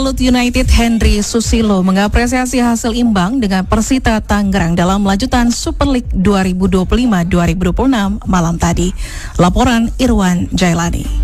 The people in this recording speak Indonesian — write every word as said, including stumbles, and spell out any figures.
Lut United Henry Susilo mengapresiasi hasil imbang dengan Persita Tangerang dalam lanjutan Super League dua ribu dua puluh lima dua ribu dua puluh enam malam tadi. Laporan Irwan Jailani.